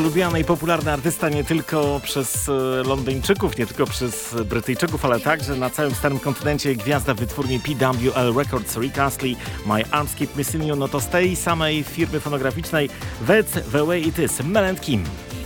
Lubiany i popularny artysta nie tylko przez Londyńczyków, nie tylko przez Brytyjczyków, ale także na całym starym kontynencie gwiazda wytwórni PWL Records, Rick Astley, My Arms Keep Missing You, no to z tej samej firmy fonograficznej That's the Way It Is, Mel and Kim.